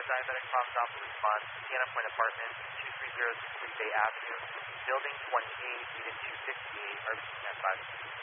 diabetic promptoff will respond. Sienna Point Apartments, 2306 Bay Avenue, Building 28, Unit 268, RBC 95.